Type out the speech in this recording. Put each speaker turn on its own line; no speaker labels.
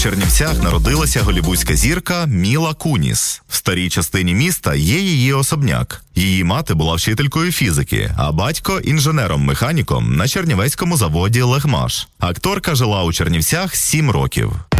Чернівцях народилася голлівудська зірка Міла Куніс. В старій частині міста є її особняк. Її мати була вчителькою фізики, а батько – інженером-механіком на чернівецькому заводі «Легмаш». Акторка жила у Чернівцях 7 років.